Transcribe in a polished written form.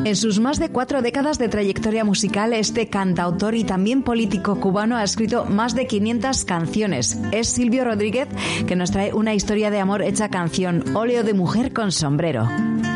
En sus más de 4 décadas de trayectoria musical, este cantautor y también político cubano ha escrito más de 500 canciones. Es Silvio Rodríguez, que nos trae una historia de amor hecha canción, Óleo de mujer con sombrero.